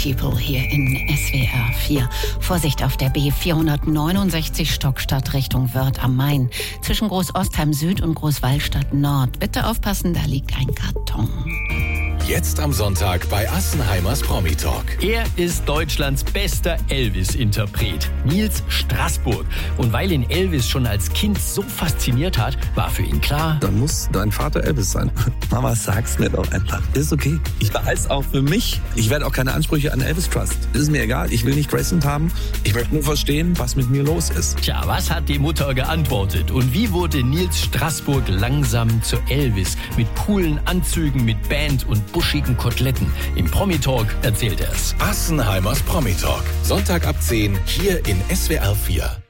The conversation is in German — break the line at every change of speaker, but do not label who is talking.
People hier in SWR 4. Vorsicht auf der B469 Stockstadt Richtung Wörth am Main. Zwischen Großostheim Süd und Großwallstadt Nord. Bitte aufpassen, da liegt ein Karton.
Jetzt am Sonntag bei Assenheimers Promi-Talk.
Er ist Deutschlands bester Elvis-Interpret, Nils Straßburg. Und weil ihn Elvis schon als Kind so fasziniert hat, war für ihn klar:
Dann muss dein Vater Elvis sein. Mama, sag's mir doch einfach. Ist okay. Ich behalte es auch für mich. Ich werde auch keine Ansprüche an Elvis Trust. Ist mir egal. Ich will nicht Graceland haben. Ich möchte nur verstehen, was mit mir los ist.
Tja, was hat die Mutter geantwortet? Und wie wurde Nils Straßburg langsam zu Elvis? Mit coolen Anzügen, mit Band und buschigen Koteletten. Im Promi-Talk erzählt er es.
Assenheimers Promi-Talk. Sonntag ab 10 hier in SWR 4.